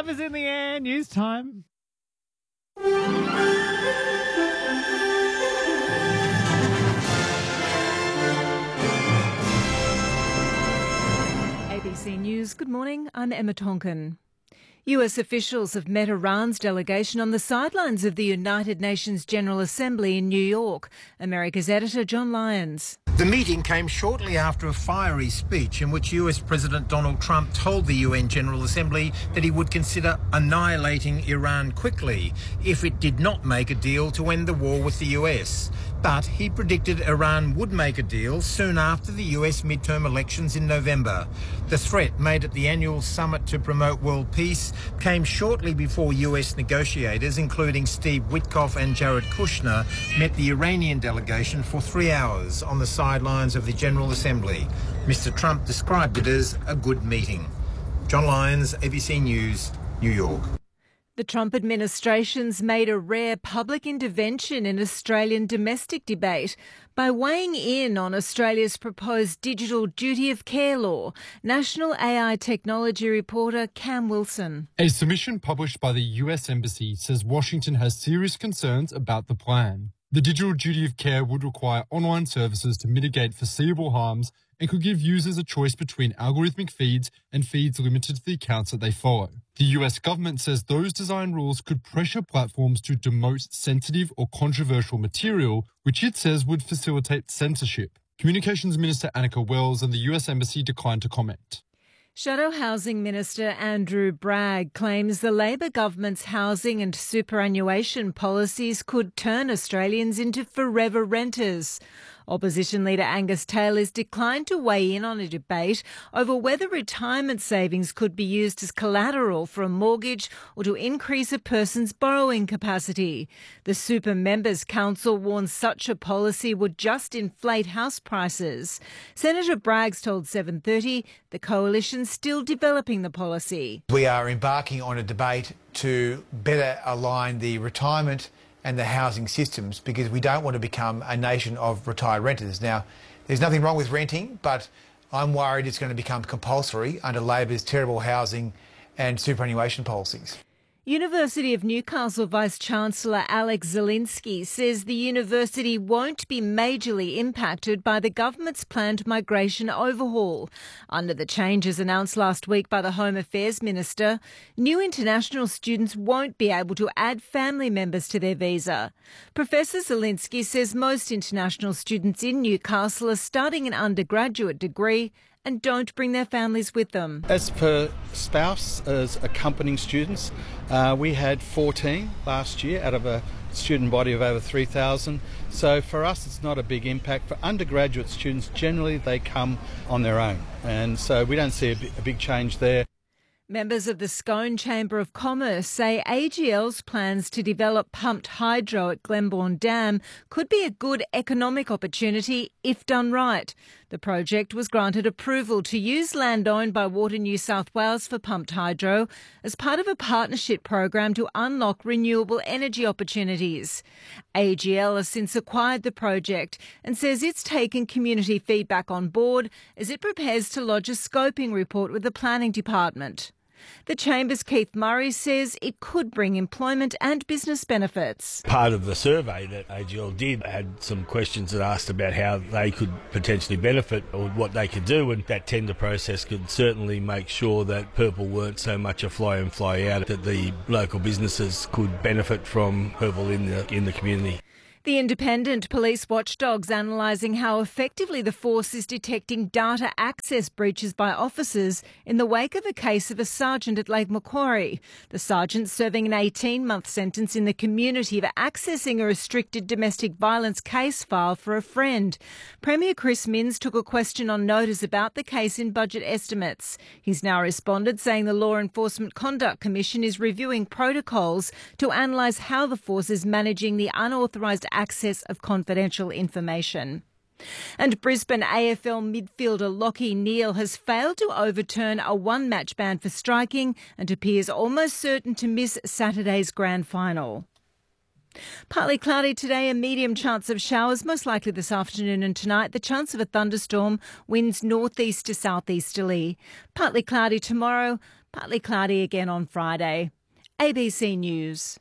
Love is in the air. News time. ABC News, good morning, I'm Emma Tonkin. US officials have met Iran's delegation on the sidelines of the United Nations General Assembly in New York. America's editor, John Lyons. The meeting came shortly after a fiery speech in which US President Donald Trump told the UN General Assembly that he would consider annihilating Iran quickly if it did not make a deal to end the war with the US. But he predicted Iran would make a deal soon after the US midterm elections in November. The threat made at the annual summit to promote world peace came shortly before US negotiators, including Steve Witkoff and Jared Kushner, met the Iranian delegation for 3 hours on the sidelines of the General Assembly. Mr. Trump described it as a good meeting. John Lyons, ABC News, New York. The Trump administration's made a rare public intervention in Australian domestic debate by weighing in on Australia's proposed digital duty of care law. National AI technology reporter Cam Wilson. A submission published by the US Embassy says Washington has serious concerns about the plan. The digital duty of care would require online services to mitigate foreseeable harms and could give users a choice between algorithmic feeds and feeds limited to the accounts that they follow. The US government says those design rules could pressure platforms to demote sensitive or controversial material, which it says would facilitate censorship. Communications Minister Annika Wells and the US Embassy declined to comment. Shadow Housing Minister Andrew Bragg claims the Labor government's housing and superannuation policies could turn Australians into forever renters. Opposition leader Angus Taylor's declined to weigh in on a debate over whether retirement savings could be used as collateral for a mortgage or to increase a person's borrowing capacity. The Super Members Council warns such a policy would just inflate house prices. Senator Braggs told 7:30 the coalition's still developing the policy. We are embarking on a debate to better align the retirement and the housing systems, because we don't want to become a nation of retired renters. Now, there's nothing wrong with renting, but I'm worried it's going to become compulsory under Labor's terrible housing and superannuation policies. University of Newcastle Vice-Chancellor Alex Zielinski says the university won't be majorly impacted by the government's planned migration overhaul. Under the changes announced last week by the Home Affairs Minister, new international students won't be able to add family members to their visa. Professor Zielinski says most international students in Newcastle are starting an undergraduate degree and don't bring their families with them. As per spouse, as accompanying students, we had 14 last year out of a student body of over 3,000. So for us, it's not a big impact. For undergraduate students, generally they come on their own. And so we don't see a big change there. Members of the Scone Chamber of Commerce say AGL's plans to develop pumped hydro at Glenbourne Dam could be a good economic opportunity if done right. The project was granted approval to use land owned by Water New South Wales for pumped hydro as part of a partnership program to unlock renewable energy opportunities. AGL has since acquired the project and says it's taken community feedback on board as it prepares to lodge a scoping report with the Planning Department. The Chamber's Keith Murray says it could bring employment and business benefits. Part of the survey that AGL did had some questions that asked about how they could potentially benefit or what they could do, and that tender process could certainly make sure that Purple weren't so much a fly in, fly out, that the local businesses could benefit from Purple in the community. The independent police watchdog's analysing how effectively the force is detecting data access breaches by officers in the wake of a case of a sergeant at Lake Macquarie. The sergeant serving an 18-month sentence in the community for accessing a restricted domestic violence case file for a friend. Premier Chris Minns took a question on notice about the case in budget estimates. He's now responded, saying the Law Enforcement Conduct Commission is reviewing protocols to analyse how the force is managing the unauthorised access of confidential information. And Brisbane AFL midfielder Lachie Neale has failed to overturn a one-match ban for striking and appears almost certain to miss Saturday's grand final. Partly cloudy today, a medium chance of showers, most likely this afternoon and tonight. The chance of a thunderstorm, winds northeast to southeasterly. Partly cloudy tomorrow, partly cloudy again on Friday. ABC News.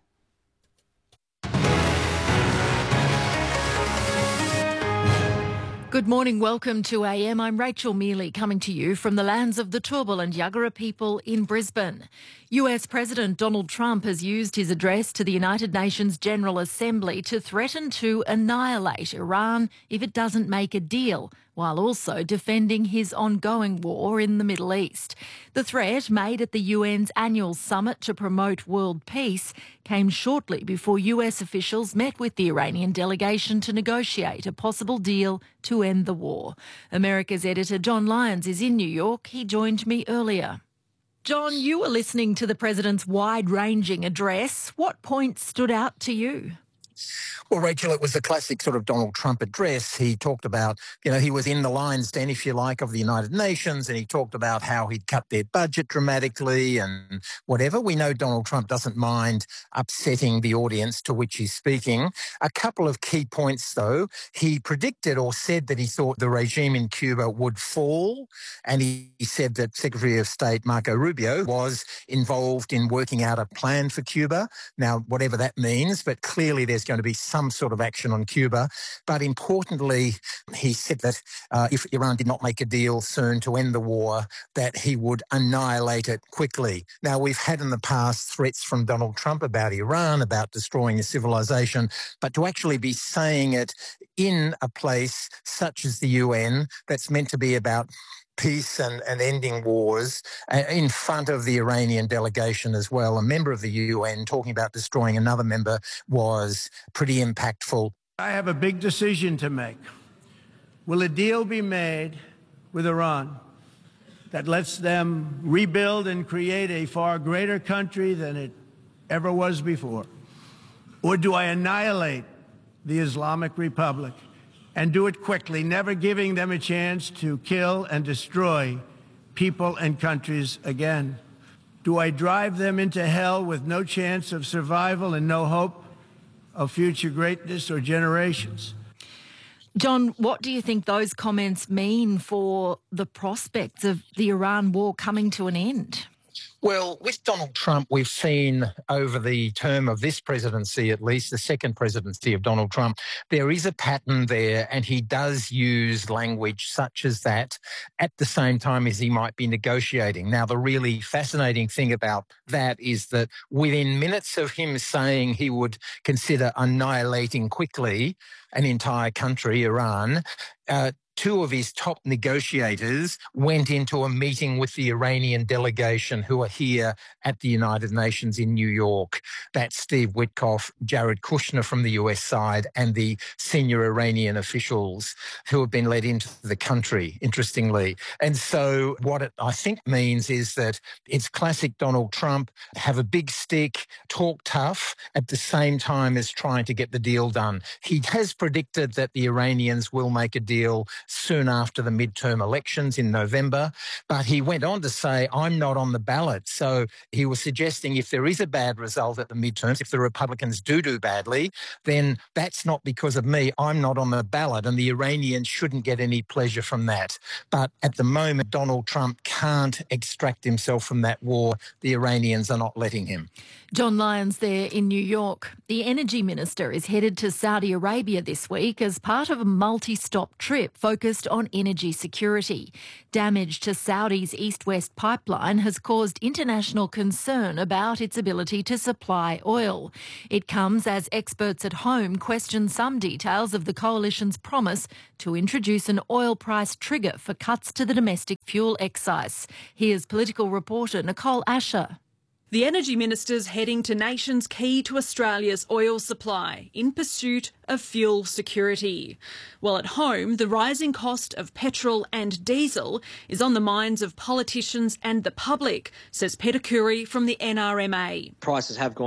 Good morning, welcome to AM. I'm Rachel Mealy, coming to you from the lands of the Turrbal and Yagara people in Brisbane. US President Donald Trump has used his address to the United Nations General Assembly to threaten to annihilate Iran if it doesn't make a deal, while also defending his ongoing war in the Middle East. The threat, made at the UN's annual summit to promote world peace, came shortly before US officials met with the Iranian delegation to negotiate a possible deal to end the war. America's editor John Lyons is in New York. He joined me earlier. John, you were listening to the president's wide-ranging address. What points stood out to you? Well, Rachel, it was the classic sort of Donald Trump address. He talked about, he was in the lion's den, if you like, of the United Nations, and he talked about how he'd cut their budget dramatically and whatever. We know Donald Trump doesn't mind upsetting the audience to which he's speaking. A couple of key points, though. He predicted or said that he thought the regime in Cuba would fall, and he said that Secretary of State Marco Rubio was involved in working out a plan for Cuba. Now, whatever that means, but clearly there's going to be some sort of action on Cuba. But importantly, he said that if Iran did not make a deal soon to end the war, that he would annihilate it quickly. Now, we've had in the past threats from Donald Trump about Iran, about destroying a civilization, but to actually be saying it in a place such as the UN that's meant to be about peace and ending wars, in front of the Iranian delegation as well, a member of the UN talking about destroying another member, was pretty impactful. I have a big decision to make. Will a deal be made with Iran that lets them rebuild and create a far greater country than it ever was before? Or do I annihilate the Islamic Republic and do it quickly, never giving them a chance to kill and destroy people and countries again? Do I drive them into hell with no chance of survival and no hope of future greatness or generations? John, what do you think those comments mean for the prospects of the Iran war coming to an end? Well, with Donald Trump, we've seen over the term of this presidency, at least the second presidency of Donald Trump, there is a pattern there, and he does use language such as that at the same time as he might be negotiating. Now, the really fascinating thing about that is that within minutes of him saying he would consider annihilating quickly an entire country, Iran, two of his top negotiators went into a meeting with the Iranian delegation who are here at the United Nations in New York. That's Steve Witkoff, Jared Kushner from the US side, and the senior Iranian officials who have been led into the country, interestingly. And so what it, I think, means is that it's classic Donald Trump, have a big stick, talk tough, at the same time as trying to get the deal done. He has predicted that the Iranians will make a deal soon after the midterm elections in November, but he went on to say, I'm not on the ballot. So he was suggesting if there is a bad result at the midterms, if the Republicans do badly, then that's not because of me. I'm not on the ballot, and the Iranians shouldn't get any pleasure from that. But at the moment, Donald Trump can't extract himself from that war. The Iranians are not letting him. John Lyons there in New York. The energy minister is headed to Saudi Arabia this week as part of a multi-stop trip focused on energy security. Damage to Saudi's east-west pipeline has caused international concern about its ability to supply oil. It comes as experts at home question some details of the coalition's promise to introduce an oil price trigger for cuts to the domestic fuel excise. Here's political reporter Nicole Asher. The Energy Minister's heading to nations key to Australia's oil supply in pursuit of fuel security. While at home, the rising cost of petrol and diesel is on the minds of politicians and the public, says Peter Curry from the NRMA. Prices have gone up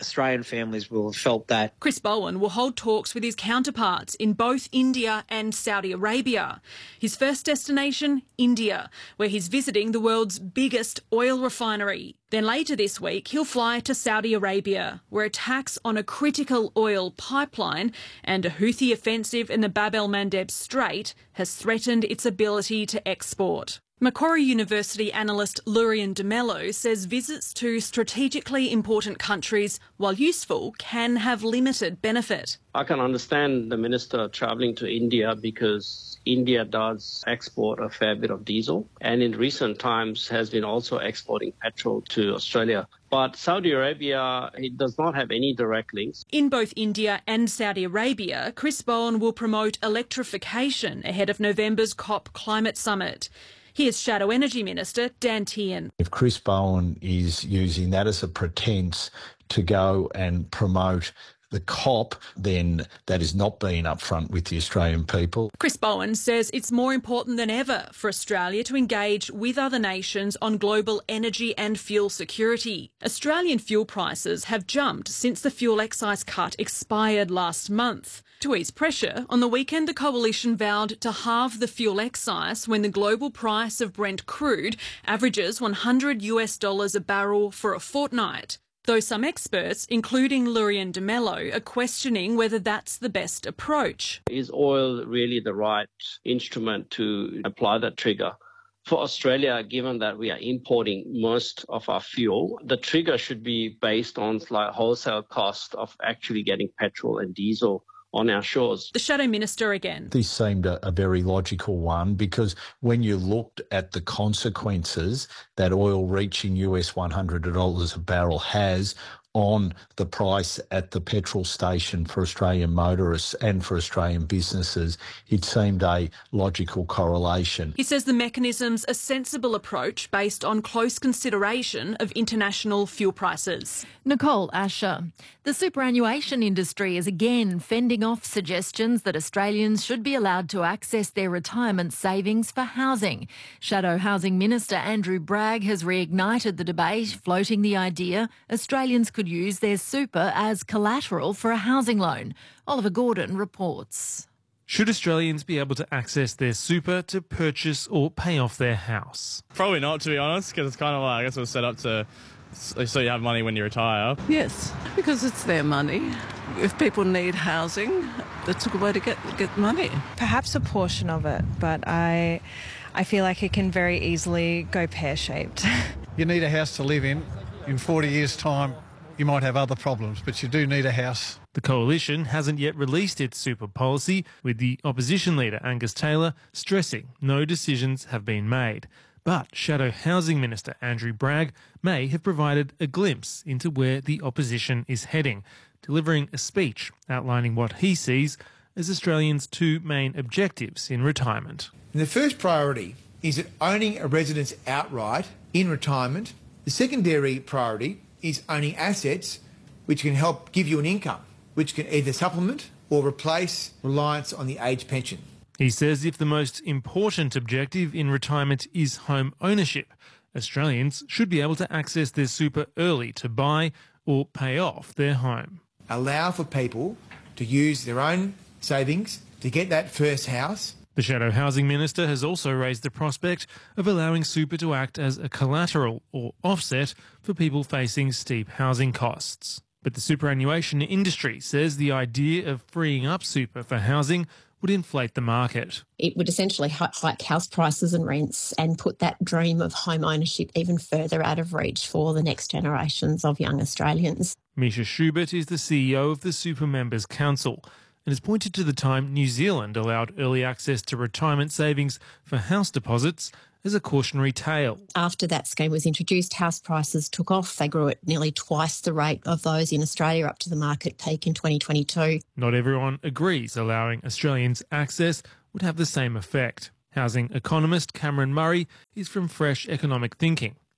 Australian families will have felt that. Chris Bowen will hold talks with his counterparts in both India and Saudi Arabia. His first destination, India, where he's visiting the world's biggest oil refinery. Then later this week, he'll fly to Saudi Arabia, where attacks on a critical oil pipeline and a Houthi offensive in the Bab el-Mandeb Strait has threatened its ability to export. Macquarie University analyst Lurian de Mello says visits to strategically important countries, while useful, can have limited benefit. I can understand the minister travelling to India because India does export a fair bit of diesel and in recent times has been also exporting petrol to Australia. But Saudi Arabia, it does not have any direct links. In both India and Saudi Arabia, Chris Bowen will promote electrification ahead of November's COP climate summit. Here's Shadow Energy Minister Dan Tehan. If Chris Bowen is using that as a pretense to go and promote the COP, then that is not being upfront with the Australian people. Chris Bowen says it's more important than ever for Australia to engage with other nations on global energy and fuel security. Australian fuel prices have jumped since the fuel excise cut expired last month. To ease pressure, on the weekend the coalition vowed to halve the fuel excise when the global price of Brent crude averages $100 a barrel for a fortnight. Though some experts, including Lurian de Mello, are questioning whether that's the best approach. Is oil really the right instrument to apply that trigger? For Australia, given that we are importing most of our fuel, the trigger should be based on like wholesale cost of actually getting petrol and diesel on our shores. The Shadow Minister again. This seemed a very logical one because when you looked at the consequences that oil reaching US $100 a barrel has on the price at the petrol station for Australian motorists and for Australian businesses, it seemed a logical correlation. He says the mechanism's a sensible approach based on close consideration of international fuel prices. Nicole Asher. The superannuation industry is again fending off suggestions that Australians should be allowed to access their retirement savings for housing. Shadow Housing Minister Andrew Bragg has reignited the debate, floating the idea Australians could use their super as collateral for a housing loan. Oliver Gordon reports. Should Australians be able to access their super to purchase or pay off their house? Probably not, to be honest, because it's kind of like, I guess it was set up to so you have money when you retire. Yes, because it's their money. If people need housing, that's a good way to get money. Perhaps a portion of it, but I feel like it can very easily go pear-shaped. You need a house to live in. In 40 years' time, you might have other problems, but you do need a house. The coalition hasn't yet released its super policy, with the opposition leader Angus Taylor stressing no decisions have been made. But Shadow Housing Minister Andrew Bragg may have provided a glimpse into where the opposition is heading, delivering a speech outlining what he sees as Australians' two main objectives in retirement. And the first priority is that owning a residence outright in retirement. The secondary priority is owning assets which can help give you an income, which can either supplement or replace reliance on the age pension. He says if the most important objective in retirement is home ownership, Australians should be able to access their super early to buy or pay off their home. Allow for people to use their own savings to get that first house. The Shadow Housing Minister has also raised the prospect of allowing super to act as a collateral or offset for people facing steep housing costs. But the superannuation industry says the idea of freeing up super for housing would inflate the market. It would essentially hike house prices and rents and put that dream of home ownership even further out of reach for the next generations of young Australians. Misha Schubert is the CEO of the Super Members Council and has pointed to the time New Zealand allowed early access to retirement savings for house deposits as a cautionary tale. After that scheme was introduced, house prices took off. They grew at nearly twice the rate of those in Australia up to the market peak in 2022. Not everyone agrees allowing Australians access would have the same effect. Housing economist Cameron Murray is from Fresh Economic Thinking.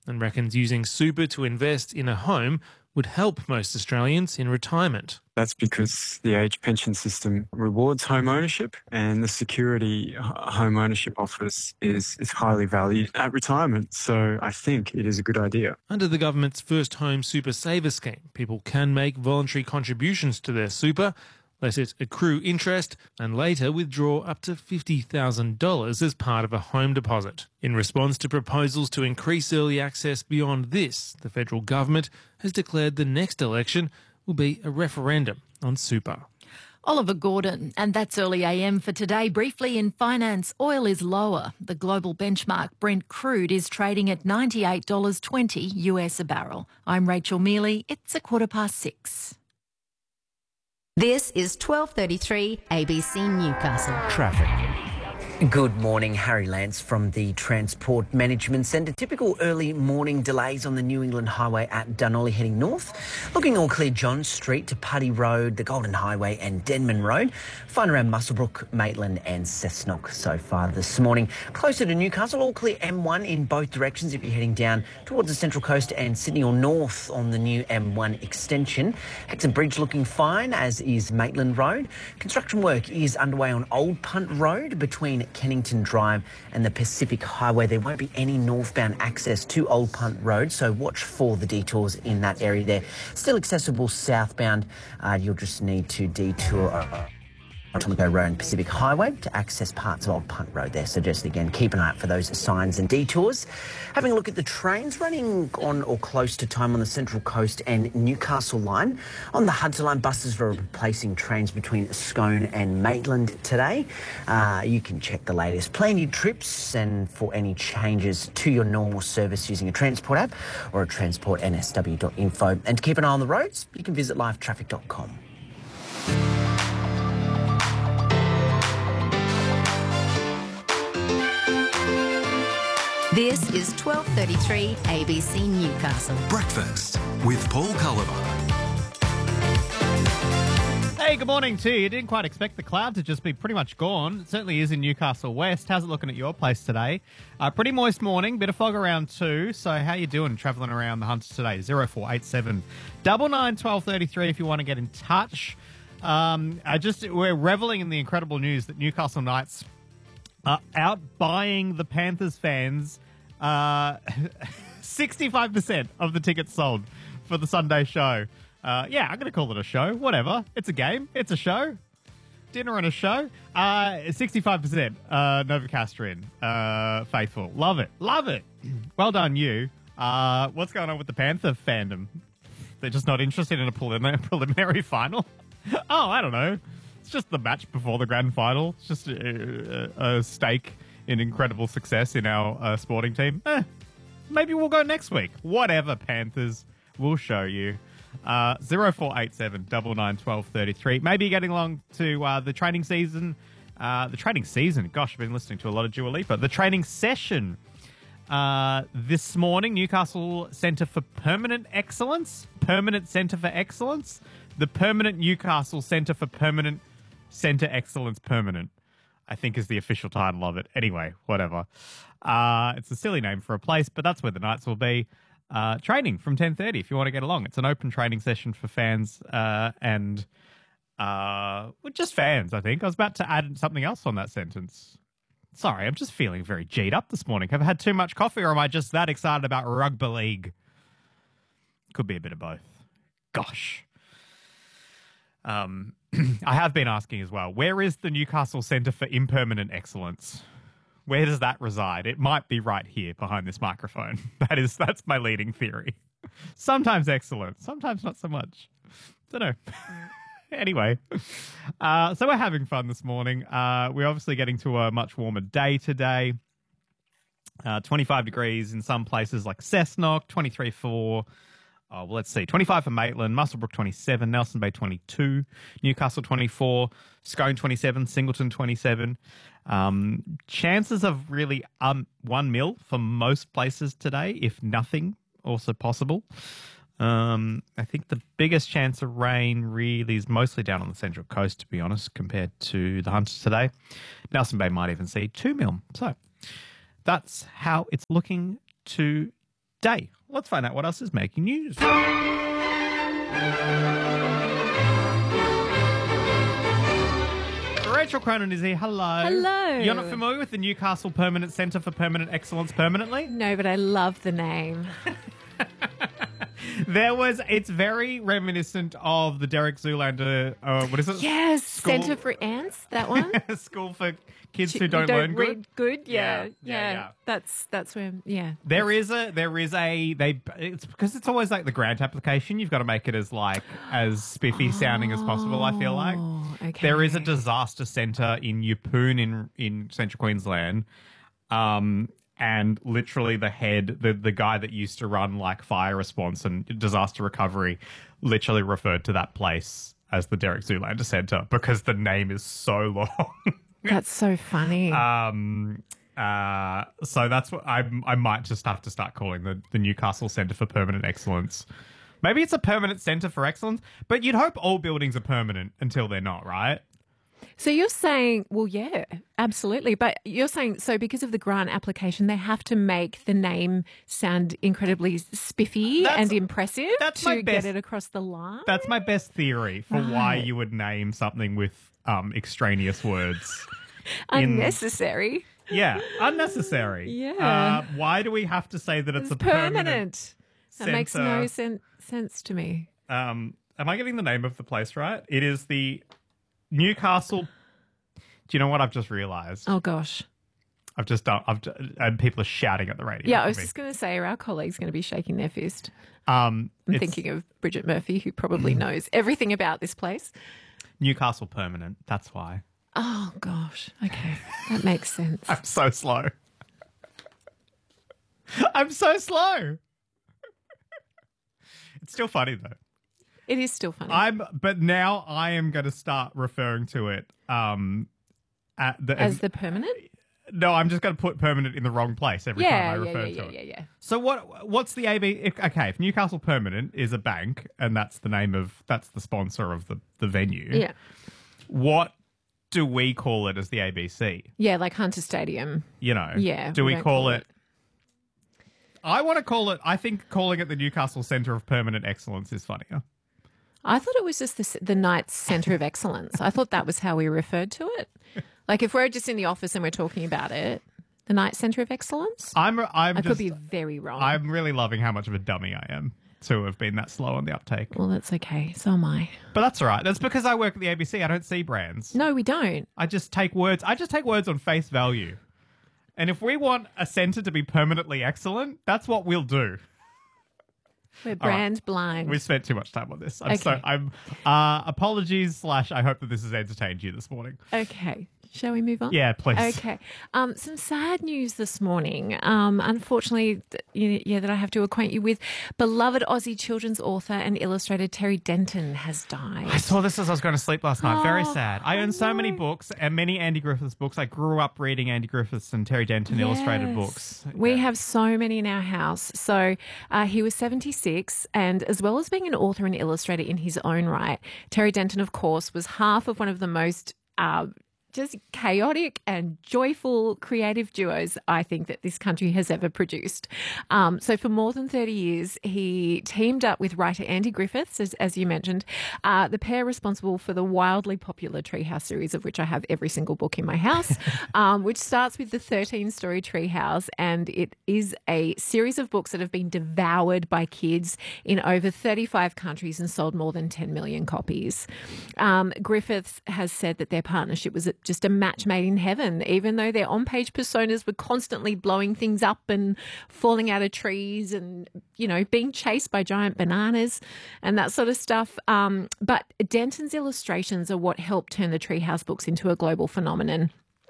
and reckons using super to invest in a home would help most Australians in retirement. That's because the age pension system rewards home ownership, and the security home ownership offers is highly valued at retirement. So I think it is a good idea. Under the government's First Home Super Saver scheme, people can make voluntary contributions to their super, let it accrue interest, and later withdraw up to $50,000 as part of a home deposit. In response to proposals to increase early access beyond this, the federal government has declared the next election will be a referendum on super. Oliver Gordon, and that's early AM for today. Briefly in finance, oil is lower. The global benchmark Brent crude is trading at $98.20 US a barrel. I'm Rachel Mealy. It's 6:15. This is 12:33 ABC Newcastle. Traffic. Good morning, Harry Lance from the Transport Management Centre. Typical early morning delays on the New England Highway at Dunolly heading north. Looking all clear John Street to Putty Road, the Golden Highway and Denman Road. Fine around Muswellbrook, Maitland and Cessnock so far this morning. Closer to Newcastle, all clear M1 in both directions if you're heading down towards the Central Coast and Sydney or north on the new M1 extension. Hexham Bridge looking fine, as is Maitland Road. Construction work is underway on Old Punt Road between Kennington Drive and the Pacific Highway. There won't be any northbound access to Old Punt Road, so watch for the detours in that area there. Still accessible southbound. You'll just need to detour Tomago Road and Pacific Highway to access parts of Old Punt Road there. So just again, keep an eye out for those signs and detours. Having a look at the trains running on or close to time on the Central Coast and Newcastle line. On the Hunter line, buses are replacing trains between Scone and Maitland today. You can check the latest. Plan your trips and for any changes to your normal service using a Transport app or at transportnsw.info. And to keep an eye on the roads, you can visit livetraffic.com. This is 12:33 ABC Newcastle. Breakfast with Paul Culliver. Hey, good morning to you. You didn't quite expect the cloud to just be pretty much gone. It certainly is in Newcastle West. How's it looking at your place today? Pretty moist morning, bit of fog around too. So how you doing travelling around the Hunters today? 0487 99 1233 if you want to get in touch. We're revelling in the incredible news that Newcastle Knights are out buying the Panthers fans 65% of the tickets sold for the Sunday show. I'm going to call it a show. Whatever. It's a game. It's a show. Dinner and a show. 65% Novocastrian faithful. Love it. Love it. Well done, you. What's going on with the Panther fandom? They're just not interested in a preliminary final? Oh, I don't know. It's just the match before the grand final. It's just a stake in incredible success in our sporting team. Maybe we'll go next week. Whatever, Panthers. We'll show you. 0487 99 1233. Maybe you're getting along to the training season. Gosh, I've been listening to a lot of Dua Lipa. The training session this morning. Newcastle Centre for Permanent Excellence. Permanent Centre for Excellence. The Permanent Newcastle Centre for Permanent Centre Excellence Permanent, I think, is the official title of it. Anyway, whatever. It's a silly name for a place, but that's where the Knights will be training from 10:30 if you want to get along. It's an open training session for fans and just fans, I think. I was about to add something else on that sentence. Sorry, I'm just feeling very G'd up this morning. Have I had too much coffee or am I just that excited about rugby league? Could be a bit of both. Gosh. I have been asking as well, where is the Newcastle Centre for Impermanent Excellence? Where does that reside? It might be right here behind this microphone. That's my leading theory. Sometimes excellent, sometimes not so much. Don't know. Anyway, so we're having fun this morning. We're obviously getting to a much warmer day today. 25 degrees in some places like Cessnock, 23 for... let's see. 25 for Maitland, Muswellbrook 27, Nelson Bay 22, Newcastle 24, Scone 27, Singleton 27. Chances of really 1 mil for most places today, if nothing, also possible. I think the biggest chance of rain really is mostly down on the Central Coast, to be honest, compared to the Hunters today. Nelson Bay might even see 2 mil. So that's how it's looking today. day. Let's find out what else is making news. Rachel Cronin is here. Hello. Hello. You're not familiar with the Newcastle Permanent Centre for Permanent Excellence Permanently? No, but I love the name. It's very reminiscent of the Derek Zoolander, what is it? Yes, Centre for Ants, that one. School for kids who don't learn good. Read good, yeah. That's where, It's because it's always like the grant application. You've got to make it as spiffy sounding as possible, I feel like. Okay. There is a disaster centre in Yeppoon in central Queensland. And literally the guy that used to run like fire response and disaster recovery literally referred to that place as the Derek Zoolander Centre because the name is so long. That's so funny. So that's what I might just have to start calling the Newcastle Centre for Permanent Excellence. Maybe it's a permanent centre for excellence, but you'd hope all buildings are permanent until they're not, right? So you're saying, well, yeah, absolutely. But you're saying, so because of the grant application, they have to make the name sound incredibly spiffy and impressive to get it across the line? That's my best theory for why you would name something with extraneous words. Unnecessary. Yeah, unnecessary. Yeah. Why do we have to say that it's a permanent? That makes centre? no sense to me. Am I getting the name of the place right? It is the Newcastle. Do you know what I've just realised? Oh gosh, and people are shouting at the radio. Yeah, I was just going to say, are our colleagues going to be shaking their fist? I'm thinking of Bridget Murphy, who probably knows everything about this place. Newcastle Permanent. That's why. Oh gosh. Okay, that makes sense. I'm so slow. I'm so slow. It's still funny though. It is still funny. But now I am going to start referring to it as the permanent. No, I'm just going to put permanent in the wrong place every time I refer to it. Yeah. So what's the AB? If Newcastle Permanent is a bank and that's the sponsor of the venue. Yeah. What do we call it as the ABC? Yeah, like Hunter Stadium. Yeah. Do we call it? I want to call it. I think calling it the Newcastle Centre of Permanent Excellence is funnier. I thought it was just the Knights Centre of Excellence. I thought that was how we referred to it. Like if we're just in the office and we're talking about it, the Knights Centre of Excellence. I could be very wrong. I'm really loving how much of a dummy I am to have been that slow on the uptake. Well, that's okay. So am I. But that's all right. That's because I work at the ABC. I don't see brands. No, we don't. I just take words on face value. And if we want a centre to be permanently excellent, that's what we'll do. We're brand blind. We've spent too much time on this. Okay. Apologies / I hope that this has entertained you this morning. Okay. Shall we move on? Yeah, please. Okay. Some sad news this morning. Unfortunately, that I have to acquaint you with. Beloved Aussie children's author and illustrator Terry Denton has died. I saw this as I was going to sleep last night. Very sad. I own so many books and many Andy Griffiths books. I grew up reading Andy Griffiths and Terry Denton illustrated books. We have so many in our house. So he was 76, and as well as being an author and illustrator in his own right, Terry Denton, of course, was half of one of the most just chaotic and joyful creative duos I think that this country has ever produced. So for more than 30 years, he teamed up with writer Andy Griffiths, as you mentioned, the pair responsible for the wildly popular Treehouse series, of which I have every single book in my house, which starts with the 13-story Treehouse, and it is a series of books that have been devoured by kids in over 35 countries and sold more than 10 million copies. Griffiths has said that their partnership was just a match made in heaven, even though their on-page personas were constantly blowing things up and falling out of trees and, being chased by giant bananas and that sort of stuff. But Denton's illustrations are what helped turn the Treehouse books into a global phenomenon.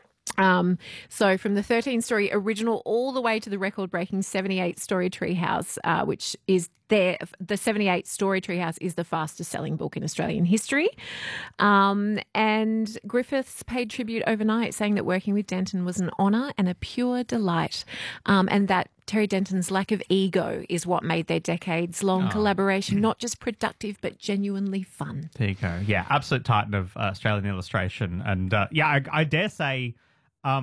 So from the 13-story original all the way to the record-breaking 78-story Treehouse, which is the 78-story Treehouse is the fastest-selling book in Australian history. And Griffiths paid tribute overnight, saying that working with Denton was an honour and a pure delight, and that Terry Denton's lack of ego is what made their decades-long collaboration not just productive but genuinely fun. There you go. Yeah, absolute titan of Australian illustration. And I dare say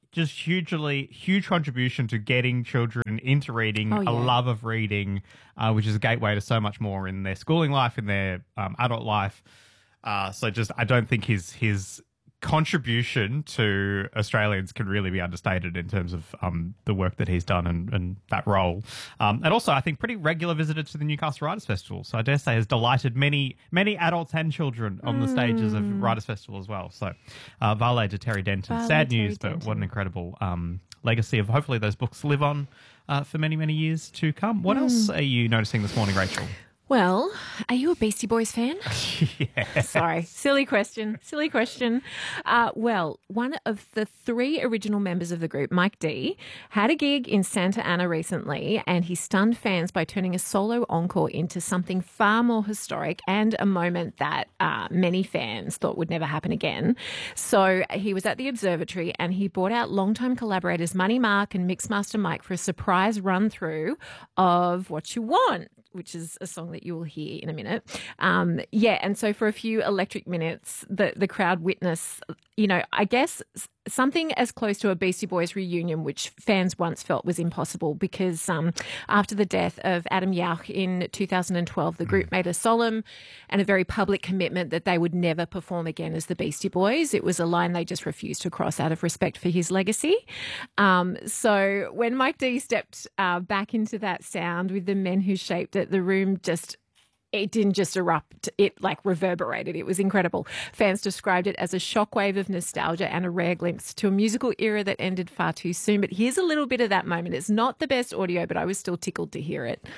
just huge contribution to getting children into reading, a love of reading, which is a gateway to so much more in their schooling life, in their adult life. So just, I don't think his contribution to Australians can really be understated in terms of the work that he's done and that role. And also, I think, pretty regular visitor to the Newcastle Writers' Festival. So I dare say has delighted many adults and children on the stages of Writers' Festival as well. So Vale to Terry Denton. Vale Sad Terry news, but Denton. what an incredible legacy of hopefully those books live on for many, many years to come. What else are you noticing this morning, Rachel? Well, are you a Beastie Boys fan? Yeah. Sorry, silly question. Well, one of the 3 original members of the group, Mike D, had a gig in Santa Ana recently, and he stunned fans by turning a solo encore into something far more historic and a moment that many fans thought would never happen again. So he was at the Observatory and he brought out longtime collaborators Money Mark and Mixmaster Mike for a surprise run-through of What You Want, which is a song that you will hear in a minute. And so for a few electric minutes, the crowd witnessed, I guess something as close to a Beastie Boys reunion, which fans once felt was impossible because after the death of Adam Yauch in 2012, the group made a solemn and a very public commitment that they would never perform again as the Beastie Boys. It was a line they just refused to cross out of respect for his legacy. So when Mike D stepped back into that sound with the men who shaped it, the room it didn't just erupt, it reverberated. It was incredible. Fans described it as a shockwave of nostalgia and a rare glimpse to a musical era that ended far too soon. But here's a little bit of that moment. It's not the best audio, but I was still tickled to hear it.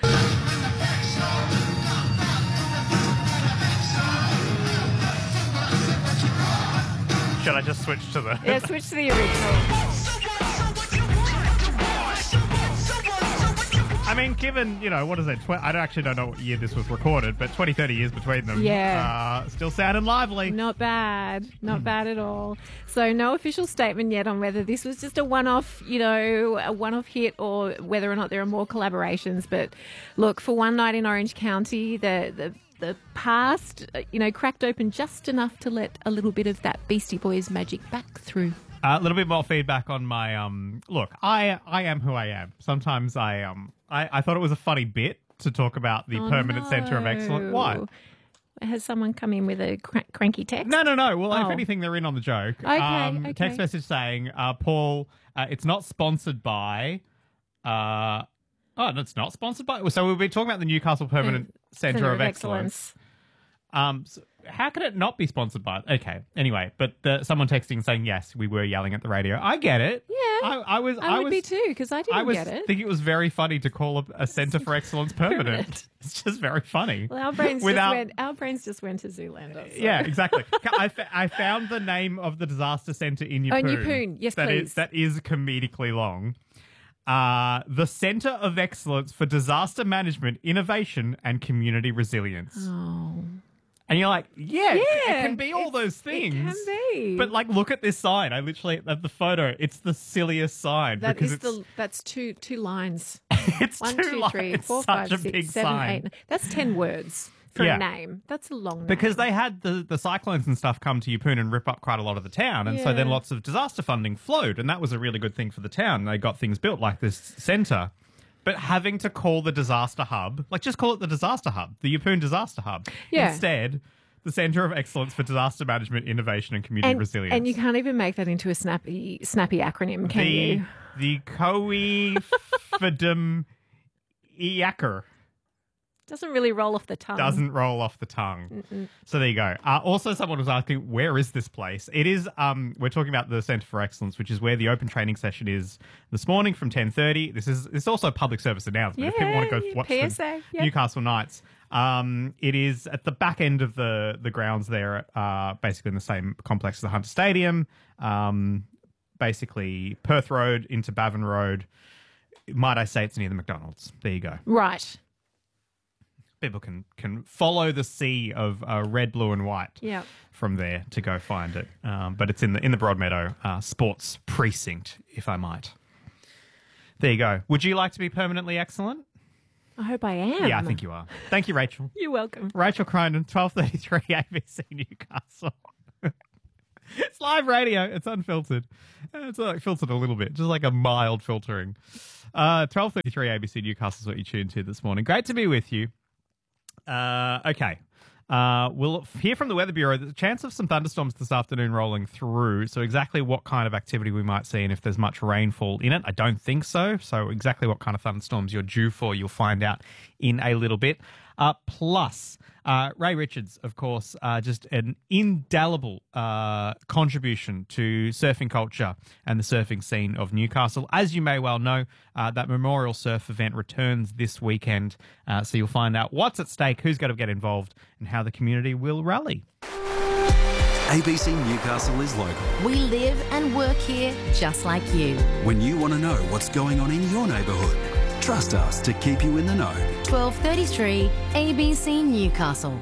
Should I just switch to the... Yeah, switch to the original. I mean, given, what is it? I actually don't know what year this was recorded, but 20, 30 years between them. Yeah. Still sounding lively. Not bad. Not bad at all. So no official statement yet on whether this was just a one-off, a one-off hit or whether or not there are more collaborations. But look, for one night in Orange County, the past, cracked open just enough to let a little bit of that Beastie Boys magic back through. A little bit more feedback on my look. I am who I am. Sometimes I thought it was a funny bit to talk about the permanent centre of excellence. What? Has someone come in with a cranky text? No. Well, if anything, they're in on the joke. Okay. Text message saying, Paul, it's not sponsored by. No, it's not sponsored by. So we'll be talking about the Newcastle Permanent Centre of Excellence. So how could it not be sponsored by? Okay. Anyway, but someone texting saying yes, we were yelling at the radio. I get it. Yeah, I would be too because I didn't get it. I think it was very funny to call a Centre for Excellence permanent. It's just very funny. Well, our brains just went to Zoolander. So. Yeah, exactly. I found the name of the disaster centre in Yeppoon. Oh, Yeppoon. Yes, please. That is comedically long. The Centre of Excellence for Disaster Management, Innovation and Community Resilience. Oh. And you're like, it can be all those things. It can be. But look at this sign. I literally at the photo. It's the silliest sign that's two lines. It's 1, 2 2, 3, lines. 4, Such 5, a 6, big 7, sign. 8. That's 10 words for a name. That's a long name. Because they had the cyclones and stuff come to Yeppoon and rip up quite a lot of the town. And so then lots of disaster funding flowed. And that was a really good thing for the town. They got things built like this centre. But having to call the disaster hub, just call it the disaster hub, the Yeppoon Disaster Hub. Yeah. Instead, the Centre of Excellence for Disaster Management, Innovation and Community Resilience. And you can't even make that into a snappy acronym, can you? The Coefidum Iaker. Doesn't really roll off the tongue. Doesn't roll off the tongue. Mm-mm. So there you go. Also, someone was asking, where is this place? It is, we're talking about the Centre for Excellence, which is where the open training session is this morning from 10:30. It's also a public service announcement. If people want to go watch PSA, the Newcastle Knights. It is at the back end of the grounds there, basically in the same complex as the Hunter Stadium. Basically, Perth Road into Bavin Road. Might I say it's near the McDonald's? There you go. Right. People can follow the sea of red, blue, and white from there to go find it. But it's in the Broadmeadow Sports Precinct, if I might. There you go. Would you like to be permanently excellent? I hope I am. Yeah, I think you are. Thank you, Rachel. You're welcome. Rachel Cronin, 12:33 ABC Newcastle. It's live radio. It's unfiltered. It's like filtered a little bit, just like a mild filtering. 12:33 ABC Newcastle is what you tuned to this morning. Great to be with you. Okay. We'll hear from the Weather Bureau. There's a chance of some thunderstorms this afternoon rolling through. So exactly what kind of activity we might see and if there's much rainfall in it, I don't think so. So exactly what kind of thunderstorms you're due for, you'll find out in a little bit. Plus, Ray Richards, of course, just an indelible contribution to surfing culture and the surfing scene of Newcastle. As you may well know, that Memorial Surf event returns this weekend, so you'll find out what's at stake, who's going to get involved, and how the community will rally. ABC Newcastle is local. We live and work here just like you. When you want to know what's going on in your neighbourhood, trust us to keep you in the know. 12:33 ABC Newcastle.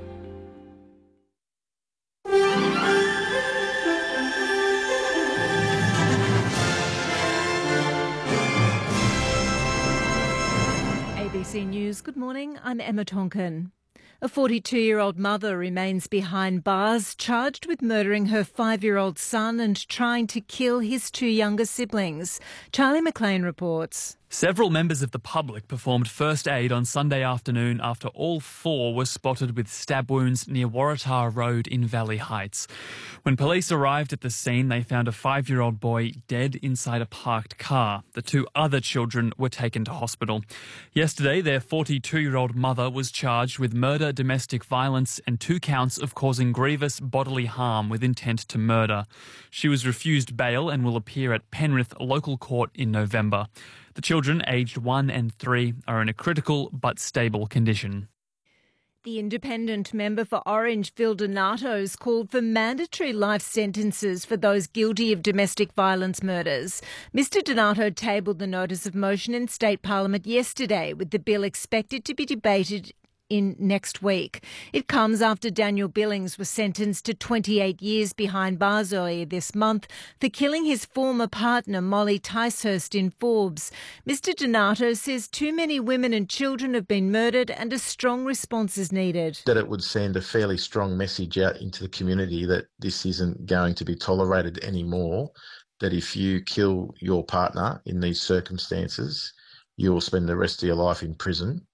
ABC News, good morning, I'm Emma Tonkin. A 42-year-old mother remains behind bars, charged with murdering her 5-year-old son and trying to kill his 2 younger siblings. Charlie McLean reports. Several members of the public performed first aid on Sunday afternoon after all 4 were spotted with stab wounds near Waratah Road in Valley Heights. When police arrived at the scene, they found a 5-year-old boy dead inside a parked car. The 2 other children were taken to hospital. Yesterday, their 42-year-old mother was charged with murder, domestic violence and 2 counts of causing grievous bodily harm with intent to murder. She was refused bail and will appear at Penrith Local Court in November. The children, aged 1 and 3, are in a critical but stable condition. The independent member for Orange, Phil Donato, has called for mandatory life sentences for those guilty of domestic violence murders. Mr Donato tabled the notice of motion in State Parliament yesterday, with the bill expected to be debated in next week. It comes after Daniel Billings was sentenced to 28 years behind bars earlier this month for killing his former partner Molly Ticehurst in Forbes. Mr Donato says too many women and children have been murdered and a strong response is needed. That it would send a fairly strong message out into the community that this isn't going to be tolerated anymore, that if you kill your partner in these circumstances, you will spend the rest of your life in prison.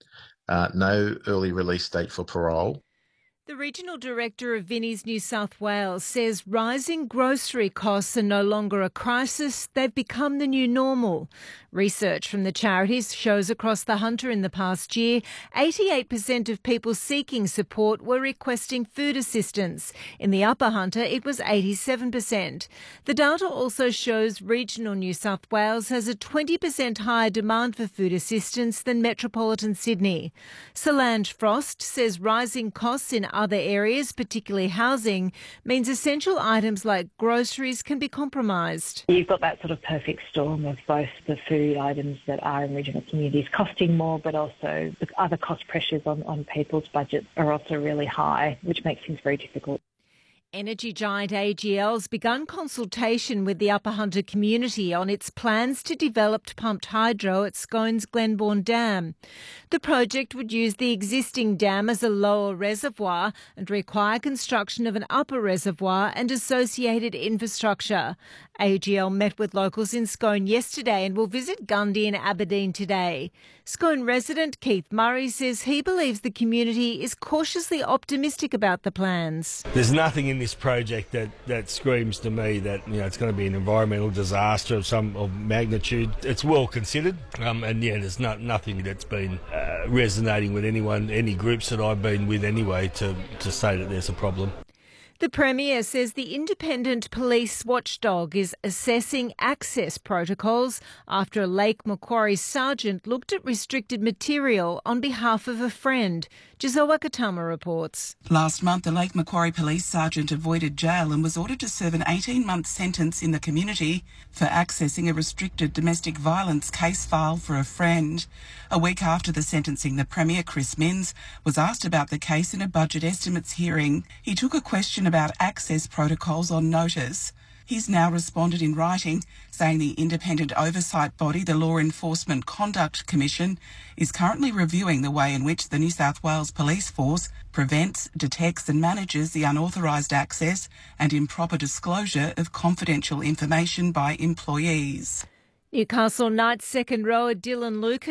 No early release date for parole. The Regional Director of Vinnie's New South Wales says rising grocery costs are no longer a crisis, they've become the new normal. Research from the charities shows across the Hunter in the past year, 88% of people seeking support were requesting food assistance. In the Upper Hunter, it was 87%. The data also shows regional New South Wales has a 20% higher demand for food assistance than metropolitan Sydney. Solange Frost says rising costs in other areas, particularly housing, means essential items like groceries can be compromised. You've got that sort of perfect storm of both the food items that are in regional communities costing more, but also the other cost pressures on people's budgets are also really high, which makes things very difficult. Energy giant AGL's begun consultation with the Upper Hunter community on its plans to develop pumped hydro at Scone's Glenbourne Dam. The project would use the existing dam as a lower reservoir and require construction of an upper reservoir and associated infrastructure. AGL met with locals in Scone yesterday and will visit Gundy and Aberdeen today. Scone resident Keith Murray says he believes the community is cautiously optimistic about the plans. There's nothing in this project that screams to me that it's going to be an environmental disaster of some magnitude. It's well considered, and there's nothing that's been resonating with anyone, any groups that I've been with anyway, to say that there's a problem. The Premier says the independent police watchdog is assessing access protocols after a Lake Macquarie sergeant looked at restricted material on behalf of a friend. Giselle Wakatama reports. Last month, a Lake Macquarie police sergeant avoided jail and was ordered to serve an 18-month sentence in the community for accessing a restricted domestic violence case file for a friend. A week after the sentencing, the Premier, Chris Minns, was asked about the case in a budget estimates hearing. He took a question about access protocols on notice. He's now responded in writing, saying the independent oversight body, the Law Enforcement Conduct Commission, is currently reviewing the way in which the New South Wales Police Force prevents, detects and manages the unauthorised access and improper disclosure of confidential information by employees. Newcastle Knights second rower Dylan Lucas